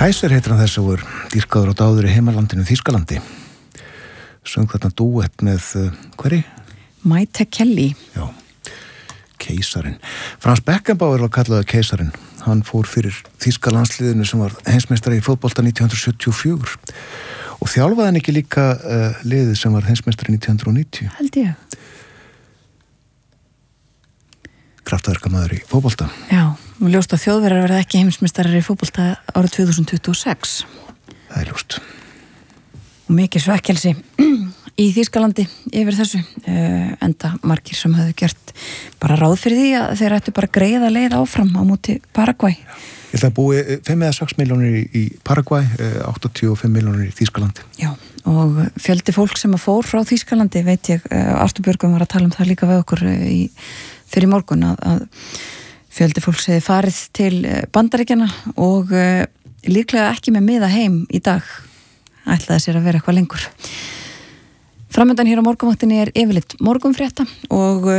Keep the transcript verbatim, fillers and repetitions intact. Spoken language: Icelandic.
Kaiser heitir hann þess að voru dýrkaður og dáður í heimalandinu Þýskalandi. Söng þarna dúett með uh, hverri? Maite Kelly. Já, keisarinn. Frans Beckenbauer var kallaður keisarinn. Hann fór fyrir þýska landsliðinu sem var heimsmeistari í fótbolta nítján hundruð sjötíu og fjögur og þjálfaði hann ekki líka uh, liðið sem var heimsmeistari nítján hundruð níutíu. Held ég. Kraftaverkamaður í fótbolta. Já, og ljóst að Þjóðverjar verða ekki heimsmeistarar í fótbolta árið tvö þúsund tuttugu og sex. Það er ljóst. Og mikið svekkelsi í Þýskalandi yfir þessu, uh, enda margir sem höfðu gert bara ráð fyrir því að þeir ættu bara greiða leið áfram á móti Paraguay. Ég ætla að búi fimm eða sex milljónir í, í Paraguay, áttatíu og fimm milljónir í Þýskalandi. Já, og fjöldi fólk sem að fór frá Þýskalandi, veit ég, uh, Artur Björgum var að tala um það líka við okkur uh, í fyrir morgun að, að fjöldi fólks hefði farið til Bandaríkjanna og uh, líklega ekki með miða heim í dag, ætlaði sér að vera eitthvað lengur. Framöndan hér á morgunvaktinni er yfirleitt morgunfrétta og